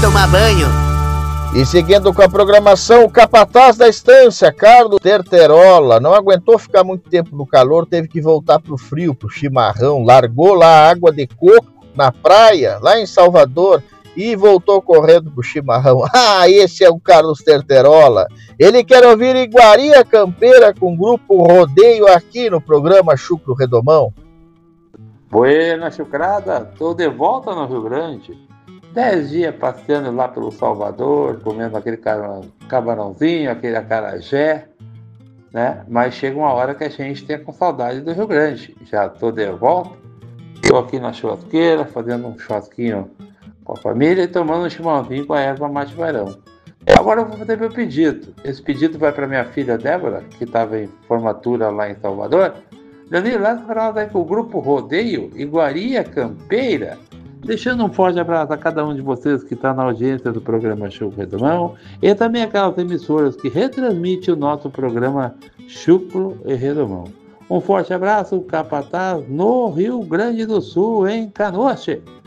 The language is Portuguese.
tomar banho. E seguindo com a programação, o capataz da estância, Carlos Terterola, não aguentou ficar muito tempo no calor, teve que voltar pro frio, pro chimarrão, largou lá a água de coco na praia, lá em Salvador, e voltou correndo pro chimarrão. Ah, esse é o Carlos Terterola. Ele quer ouvir Iguaria Campeira com o grupo Rodeio aqui no programa Chucro Redomão. Buena chucrada, tô de volta no Rio Grande. 10 dias passeando lá pelo Salvador, comendo aquele camarãozinho, aquele acarajé, né? Mas chega uma hora que a gente tem com saudade do Rio Grande. Já tô de volta, tô aqui na churrasqueira, fazendo um churrasquinho com a família e tomando um chimarrãozinho com a erva mate varão. Agora eu vou fazer meu pedido. Esse pedido vai para minha filha Débora, que estava em formatura lá em Salvador. Danilo, lá aí com o grupo Rodeio Iguaria Campeira. Deixando um forte abraço a cada um de vocês que está na audiência do programa Chucro Redomão e também aquelas emissoras que retransmitem o nosso programa Chucro e Redomão. Um forte abraço, capataz, no Rio Grande do Sul, em Canoas.